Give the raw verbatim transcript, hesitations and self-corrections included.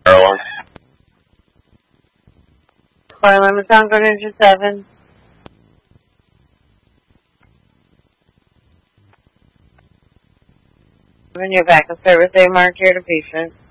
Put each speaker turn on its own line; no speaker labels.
Maryland.
Fire limit Tango Ninja seven. When you're back in service, they mark here to patient.